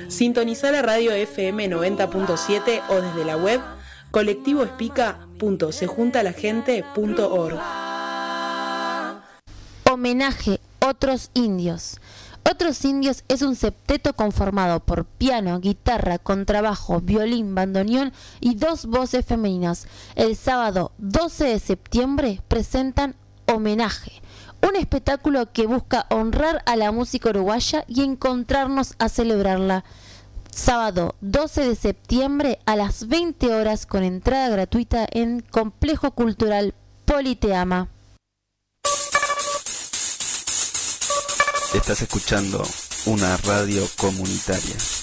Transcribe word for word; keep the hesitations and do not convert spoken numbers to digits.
Sintonizá la radio F M noventa punto siete o desde la web colectivo espica punto se junta la gente punto org. Homenaje Otros Indios. Otros Indios es un septeto conformado por piano, guitarra, contrabajo, violín, bandoneón y dos voces femeninas. El sábado doce de septiembre presentan Homenaje, un espectáculo que busca honrar a la música uruguaya y encontrarnos a celebrarla. Sábado doce de septiembre a las veinte horas con entrada gratuita en Complejo Cultural Politeama. Estás escuchando una radio comunitaria.